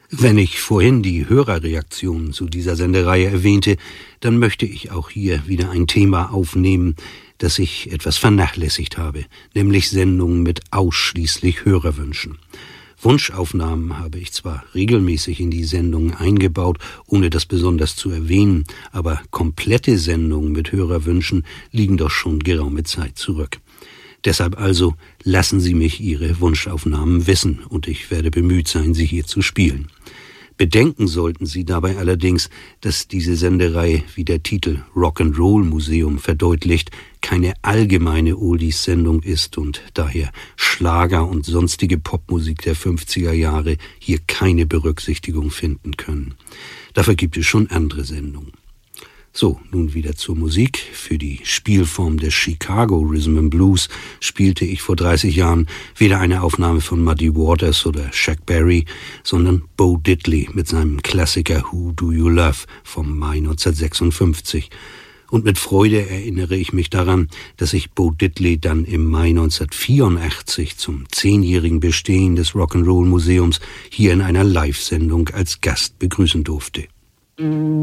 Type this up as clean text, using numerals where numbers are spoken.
Wenn ich vorhin die Hörerreaktionen zu dieser Sendereihe erwähnte, dann möchte ich auch hier wieder ein Thema aufnehmen, das ich etwas vernachlässigt habe, nämlich Sendungen mit ausschließlich Hörerwünschen. Wunschaufnahmen habe ich zwar regelmäßig in die Sendungen eingebaut, ohne das besonders zu erwähnen, aber komplette Sendungen mit Hörerwünschen liegen doch schon geraume Zeit zurück. Deshalb also lassen Sie mich Ihre Wunschaufnahmen wissen und ich werde bemüht sein, sie hier zu spielen. Bedenken sollten Sie dabei allerdings, dass diese Sendereihe, wie der Titel Rock'n'Roll Museum verdeutlicht, keine allgemeine Oldies-Sendung ist und daher Schlager und sonstige Popmusik der 50er Jahre hier keine Berücksichtigung finden können. Dafür gibt es schon andere Sendungen. So, nun wieder zur Musik. Für die Spielform des Chicago Rhythm and Blues spielte ich vor 30 Jahren weder eine Aufnahme von Muddy Waters oder Chuck Berry, sondern Bo Diddley mit seinem Klassiker Who Do You Love vom Mai 1956. Und mit Freude erinnere ich mich daran, dass ich Bo Diddley dann im Mai 1984 zum 10-jährigen Bestehen des Rock'n'Roll Museums hier in einer Live-Sendung als Gast begrüßen durfte.